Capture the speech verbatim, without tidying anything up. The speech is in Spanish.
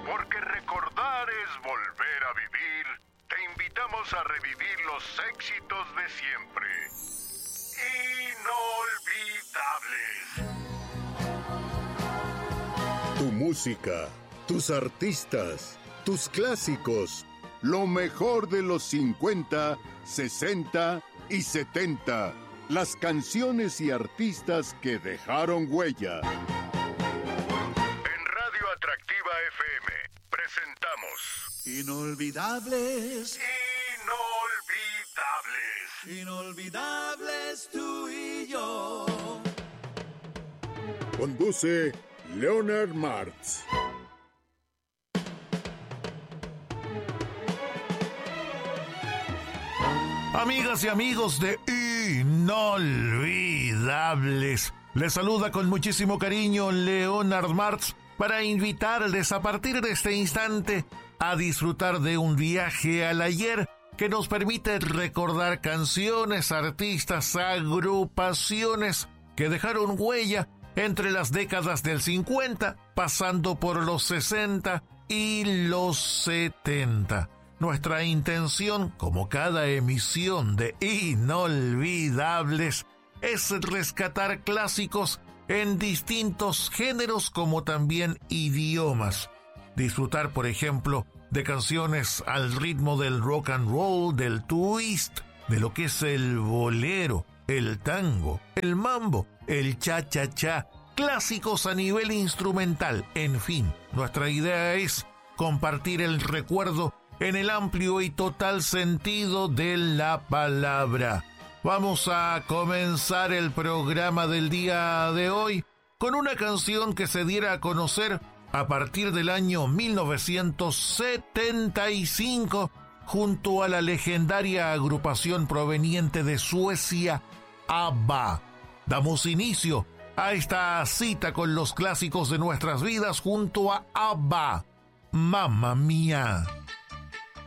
Porque recordar es volver a vivir, te invitamos a revivir los éxitos de siempre. Inolvidables. Tu música, tus artistas, tus clásicos, lo mejor de los cincuenta, sesenta y setenta. Las canciones y artistas que dejaron huella. En Radio Atractiva F M presentamos Inolvidables. Inolvidables. Inolvidables tú y yo. Conduce Leonard Martz. Amigas y amigos de Inolvidables, les saluda con muchísimo cariño Leonard Martz para invitarles a partir de este instante a disfrutar de un viaje al ayer que nos permite recordar canciones, artistas, agrupaciones que dejaron huella entre las décadas del cincuenta, pasando por los sesenta y los setenta. Nuestra intención, como cada emisión de Inolvidables, es rescatar clásicos en distintos géneros como también idiomas. Disfrutar, por ejemplo, de canciones al ritmo del rock and roll, del twist, de lo que es el bolero, el tango, el mambo, el cha-cha-cha, clásicos a nivel instrumental. En fin, nuestra idea es compartir el recuerdo en el amplio y total sentido de la palabra. Vamos a comenzar el programa del día de hoy con una canción que se diera a conocer a partir del año mil novecientos setenta y cinco junto a la legendaria agrupación proveniente de Suecia, ABBA. Damos inicio a esta cita con los clásicos de nuestras vidas junto a ABBA. Mamma mía.